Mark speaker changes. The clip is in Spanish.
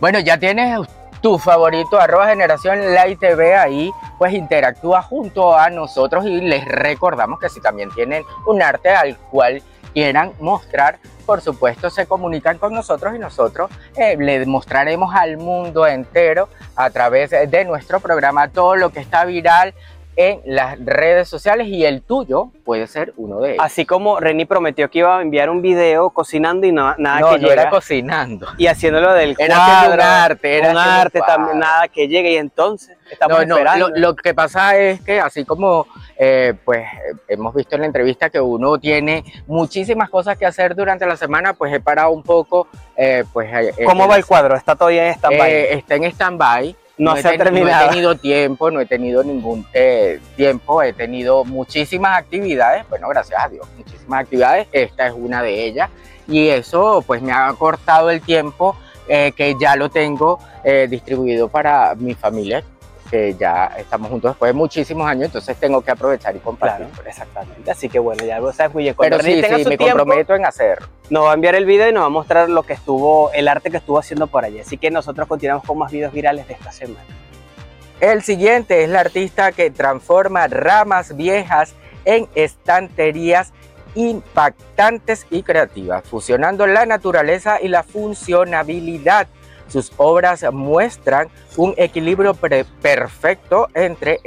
Speaker 1: Bueno, ya tienes tu favorito, @generación Light TV, ahí pues interactúa junto a nosotros y les recordamos que si también tienen un arte al cual quieran mostrar, por supuesto se comunican con nosotros y nosotros les mostraremos al mundo entero a través de nuestro programa todo lo que está viral en las redes sociales, y el tuyo puede ser uno de ellos.
Speaker 2: Así como Reni prometió que iba a enviar un video cocinando y nada
Speaker 1: No,
Speaker 2: que
Speaker 1: no
Speaker 2: llega.
Speaker 1: era cocinando.
Speaker 2: Y haciéndolo del
Speaker 1: Era
Speaker 2: cuadro,
Speaker 1: haciendo un arte, era
Speaker 2: un
Speaker 1: haciendo
Speaker 2: arte
Speaker 1: un
Speaker 2: también,
Speaker 1: cuadro.
Speaker 2: nada que llegue, y entonces estamos esperando.
Speaker 1: Lo que pasa es que así como pues hemos visto en la entrevista que uno tiene muchísimas cosas que hacer durante la semana, pues he parado un poco.
Speaker 2: ¿Cómo va el cuadro? ¿Está todavía en stand-by?
Speaker 1: Está en stand-by.
Speaker 2: No se ha terminado.
Speaker 1: No he tenido tiempo, no he tenido ningún tiempo, he tenido muchísimas actividades, bueno, gracias a Dios, muchísimas actividades, esta es una de ellas, y eso pues me ha cortado el tiempo que ya lo tengo distribuido para mi familia, que ya estamos juntos después de muchísimos años, entonces tengo que aprovechar y compartir.
Speaker 2: Claro, exactamente. Así que bueno, ya lo sabes muy bien.
Speaker 1: Pero sí, me comprometo en hacerlo.
Speaker 2: Nos va a enviar el video y nos va a mostrar el arte que estuvo haciendo por allí. Así que nosotros continuamos con más videos virales de esta semana.
Speaker 1: El siguiente es la artista que transforma ramas viejas en estanterías impactantes y creativas, fusionando la naturaleza y la funcionabilidad. Sus obras muestran un equilibrio perfecto entre